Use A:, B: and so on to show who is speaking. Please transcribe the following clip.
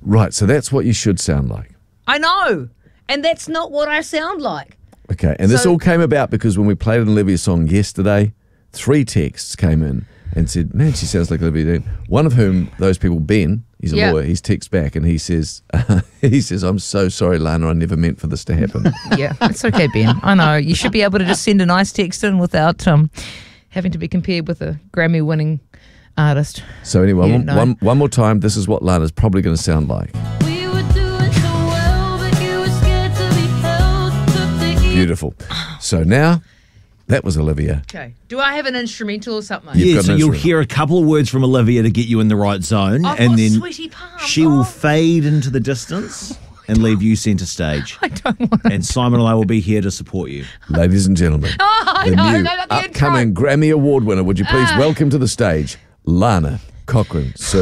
A: Right, so that's what you should sound like.
B: I know. And that's not what I sound like.
A: Okay, and this
B: So-
A: all came about because when we played an Olivia song yesterday, 3 texts came in and said, man, she sounds like Olivia Dean. One of whom, those people, Ben, he's a
B: Yeah.
A: lawyer, he's texts back and he says, I'm so sorry, Lana, I never meant for this to happen.
B: Yeah, it's okay, Ben. I know. You should be able to just send a nice text in without having to be compared with a Grammy-winning artist.
A: So anyway,
B: You
A: one,
B: know.
A: one more time, this is what Lana's probably going to sound like.
C: We were doing so well, but you were scared to be held. Took the heat.
A: Beautiful. So now, that was Olivia.
B: Okay. Do I have an instrumental or something?
A: You've
D: Yeah,
A: got
D: so
A: an
D: you'll
A: instrument.
D: hear a couple of words from Olivia to get you in the right zone,
B: I've
D: and
B: got
D: then
B: sweaty palms.
D: she will
B: Oh.
D: fade into the distance and leave you centre stage.
B: I don't want
D: And Simon and I will be here to support you.
A: Ladies and gentlemen,
B: I
A: the
B: know,
A: new
B: no, not the
A: upcoming Grammy Award winner, would you please welcome to the stage, Lana Cochrane.